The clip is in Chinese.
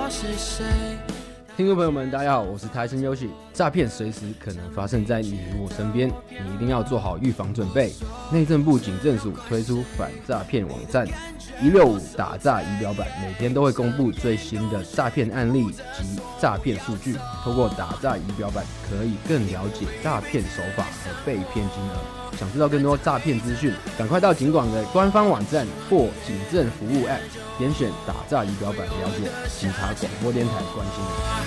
听众朋友们，大家好，我是台森优喜。诈骗随时可能发生在你我身边，你一定要做好预防准备。内政部警政署推出反诈骗网站165打诈仪表板，每天都会公布最新的诈骗案例及诈骗数据。透过打诈仪表板，可以更了解诈骗手法和被骗金额。想知道更多诈骗资讯，赶快到警广的官方网站或警政服务 App， 点选打诈仪表板了解警察广播电台关心你。